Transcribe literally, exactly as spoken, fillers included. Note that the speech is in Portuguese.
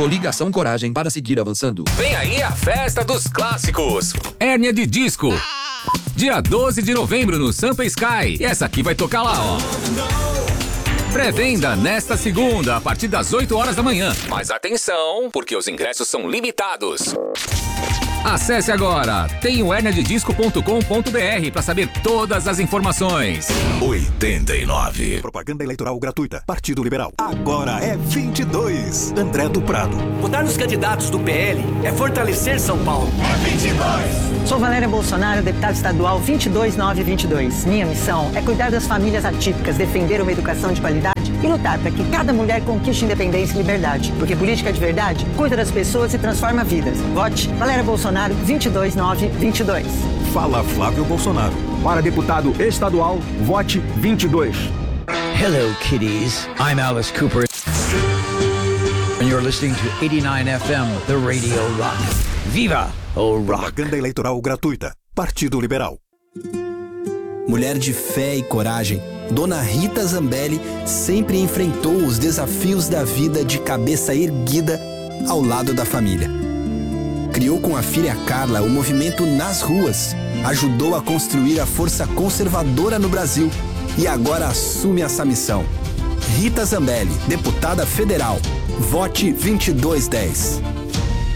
Coligação Coragem para seguir avançando. Vem aí a festa dos clássicos. Hérnia de disco. Dia doze de novembro no Sampa Sky. E essa aqui vai tocar lá, ó. Pré-venda nesta segunda, a partir das oito horas da manhã. Mas atenção, porque os ingressos são limitados. Acesse agora tem o hernia de disco ponto com ponto br para saber todas as informações. oitenta e nove. Propaganda eleitoral gratuita. Partido Liberal. Agora é vinte e dois. André do Prado. Votar nos candidatos do P L é fortalecer São Paulo. É vinte e dois. Sou Valéria Bolsonaro, deputada estadual vinte e dois nove vinte e dois. Minha missão é cuidar das famílias atípicas, defender uma educação de qualidade e lutar para que cada mulher conquiste independência e liberdade. Porque política de verdade cuida das pessoas e transforma vidas. Vote Valéria Bolsonaro vinte e dois nove vinte e dois. Fala Flávio Bolsonaro. Para deputado estadual, vote vinte e dois. Hello, kiddies. I'm Alice Cooper. And you're listening to eighty-nine F M, the Radio Rock. Viva o Rock! Propaganda eleitoral gratuita. Partido Liberal. Mulher de fé e coragem, Dona Rita Zambelli sempre enfrentou os desafios da vida de cabeça erguida ao lado da família. Criou com a filha Carla o movimento Nas Ruas, ajudou a construir a força conservadora no Brasil e agora assume essa missão. Rita Zambelli, deputada federal. Vote vinte e dois dez.